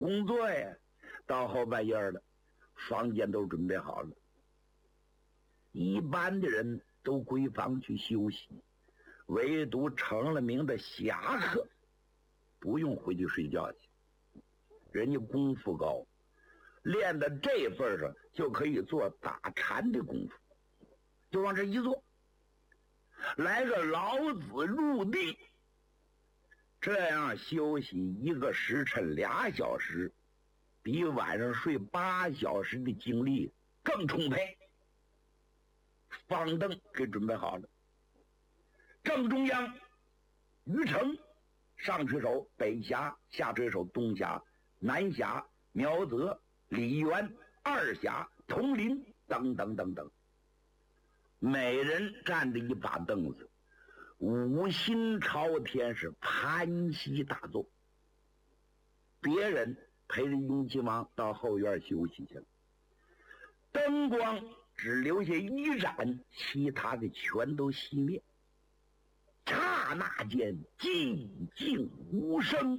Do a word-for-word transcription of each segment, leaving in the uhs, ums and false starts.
工作呀，到后半夜了，房间都准备好了，一般的人都归房去休息，唯独成了名的侠客不用回去睡觉去，人家功夫高，练到这份上就可以做打禅的功夫，就往这一坐，来个老子入地，这样休息一个时辰俩小时，比晚上睡八小时的精力更充沛。方凳给准备好了，正中央于城上垂手、北峡、下垂手、东峡、南峡、苗泽、李渊、二峡、铜林等等等等，每人站着一把凳子，五心朝天，是盘膝大坐。别人陪着雍亲王到后院休息去了，灯光只留下一盏，其他的全都熄灭。刹那间寂静无声，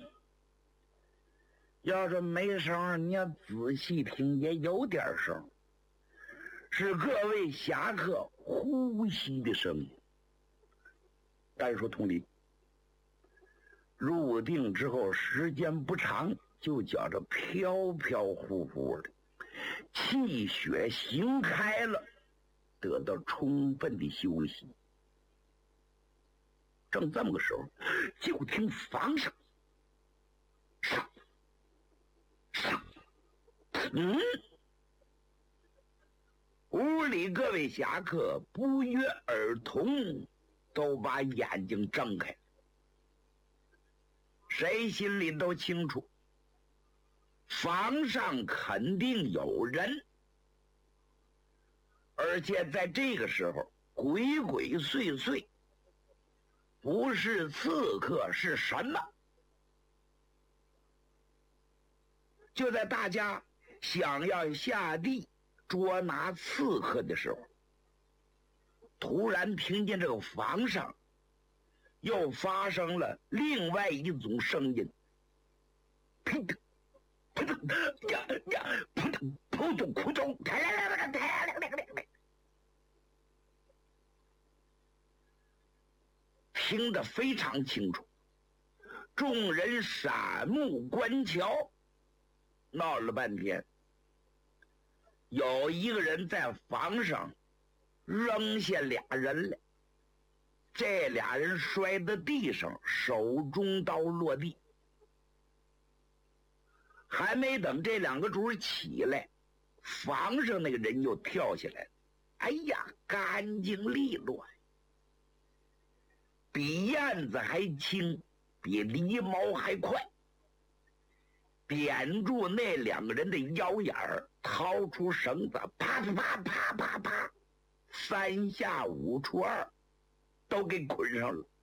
要是没声，你要仔细听也有点声，是各位侠客呼吸的声音。单说同理，入定之后时间不长，就觉着飘飘忽忽的，气血行开了，得到充分的休息。正这么个时候，就听房上上上嗯，屋里各位侠客不约而同都把眼睛睁开，谁心里都清楚，房上肯定有人，而且在这个时候鬼鬼祟祟，不是刺客是什么？就在大家想要下地捉拿刺客的时候，突然听见这个房上又发生了另外一种声音，扑腾扑腾呀呀扑腾扑通扑通，听得非常清楚。众人闪目观瞧，闹了半天，有一个人在房上扔下俩人来，这俩人摔在地上，手中刀落地。还没等这两个主起来，房上那个人又跳下来了，哎呀，干净利落，比燕子还轻，比狸猫还快，点住那两个人的腰眼儿，掏出绳子，啪啪啪啪啪啪，三下五除二都给捆上了。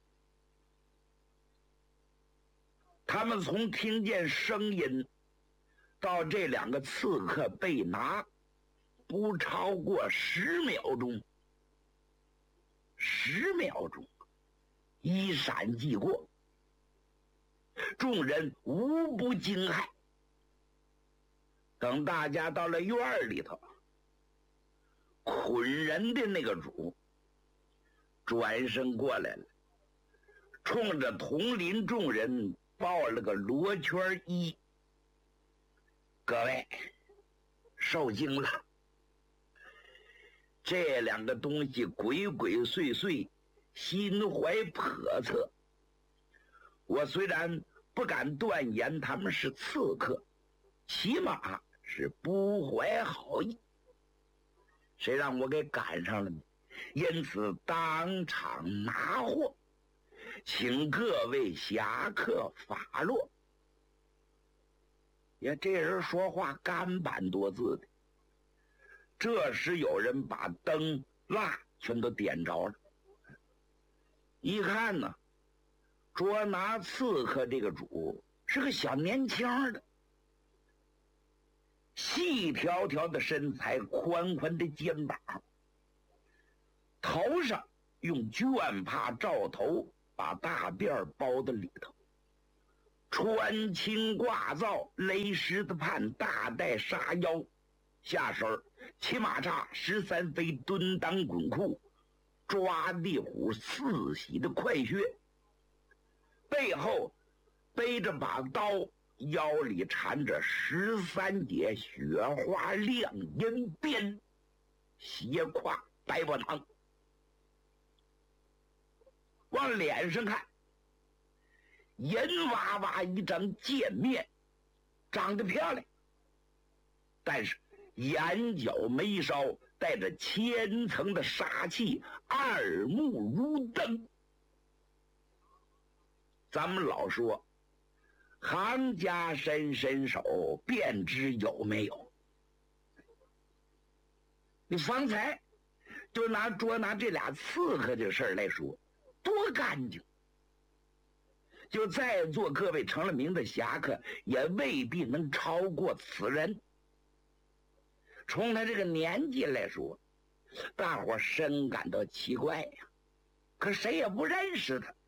他们从听见声音到这两个刺客被拿，不超过十秒钟，十秒钟一闪即过，众人无不惊骇。等大家到了院里头，捆人的那个主转身过来了，冲着同林众人报了个罗圈揖：各位受惊了，这两个东西鬼鬼祟祟，心怀叵测，我虽然不敢断言他们是刺客，起码是不怀好意，谁让我给赶上了呢？因此当场拿货，请各位侠客发落。也这人说话干板多字的。这时有人把灯蜡全都点着了，一看呢，捉拿刺客这个主是个小年轻的，细条条的身材，宽宽的肩膀，头上用绢帕罩头，把大辫包在里头， 穿青挂皂，勒狮子盘，大带杀腰，下身骑马叉，十三飞，蹲裆滚裤，抓地虎四喜的快靴，背后背着把刀，腰里缠着十三节雪花亮银鞭，斜挎白波堂。往脸上看，银娃娃一张贱面，长得漂亮，但是眼角眉梢带着千层的杀气，二目如灯。咱们老说行家伸伸手，便知有没有。你方才就拿捉拿这俩刺客的事儿来说，多干净！就在座各位成了名的侠客，也未必能超过此人。从他这个年纪来说，大伙深感到奇怪呀，可谁也不认识他。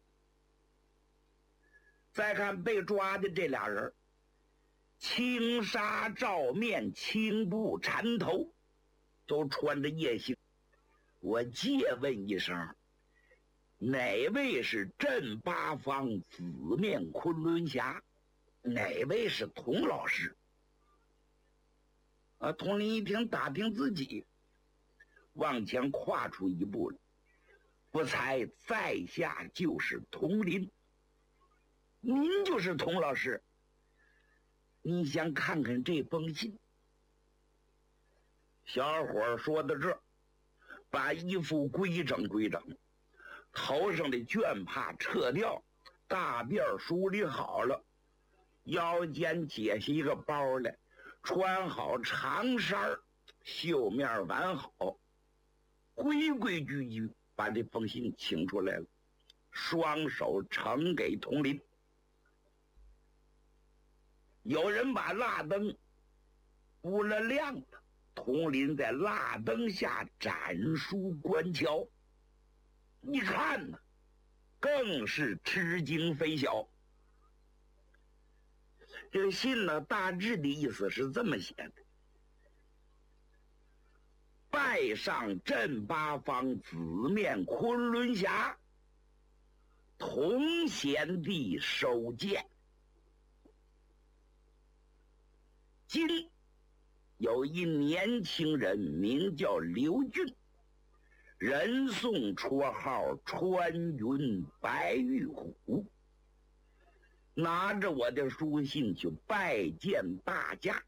再看被抓的这俩人，青纱罩面，青布缠头，都穿着夜行。我借问一声，哪位是镇八方紫面昆仑侠？哪位是童老师？啊，童林一听，打听自己，往前跨出一步了。不才在下就是童林，您就是童老师。你想看看这封信？小伙说到这，把衣服规整规整，头上的绢帕撤掉，大辫梳理好了，腰间解下一个包来，穿好长衫，袖面挽好，规规矩矩把这封信请出来了，双手呈给童林。有人把蜡灯乌了亮了，童林在蜡灯下展书观瞧，一看呢，更是吃惊非小。这个信呢，大致的意思是这么写的：拜上镇八方紫面昆仑侠，童贤弟收剑。今有一年轻人名叫刘俊，人送绰号穿云白玉虎，拿着我的书信去拜见大家。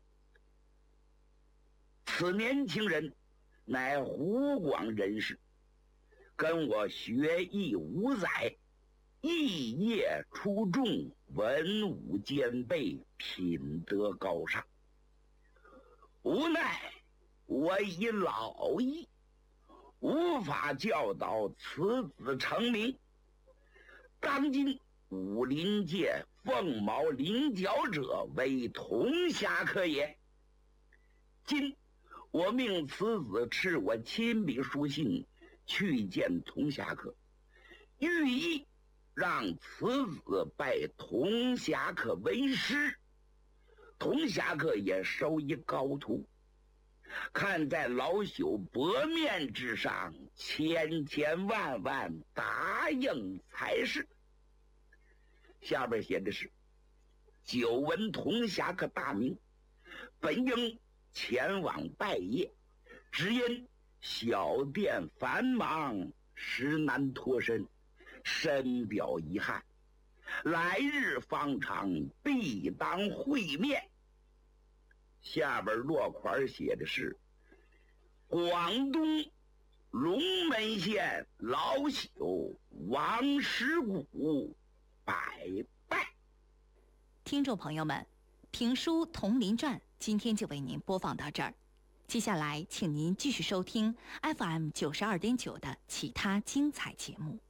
此年轻人乃湖广人士，跟我学艺五载，艺业出众，文武兼备，品德高尚。无奈我已老矣，无法教导此子成名。当今武林界凤毛麟角者，为童侠客也。今我命此子赐我亲笔书信，去见童侠客，寓意让此子拜童侠客为师，童侠客也收一高徒。看在老朽薄面之上，千千万万答应才是。下边写的是：久闻童侠客大名，本应前往拜谒，只因小店繁忙，实难脱身，深表遗憾。来日方长，必当会面。下边落款写的是：广东龙门县老朽王石谷拜拜。 听众朋友们，评书《童林传》今天就为您播放到这儿，接下来请您继续收听 F M 九十二点九的其他精彩节目。